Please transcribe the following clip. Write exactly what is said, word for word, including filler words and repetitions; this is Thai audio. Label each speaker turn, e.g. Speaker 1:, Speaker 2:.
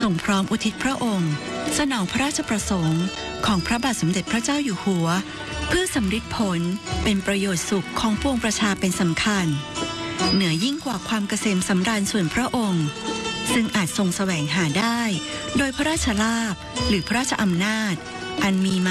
Speaker 1: ทรงพร้อมอุทิศพระองค์สนองพระราชประสงค์ของพระบาทสมเด็จพระเจ้าอยู่หัวเพื่อสำฤทธิผลเป็นประโยชน์สุขของปวงประชาเป็นสำคัญเหนือยิ่งกว่าความเกษมสำราญส่วนพระองค์ซึ่งอาจทรงแสวงหาได้โดยพระราชลาภหรือพระราชอำนาจอันมีมา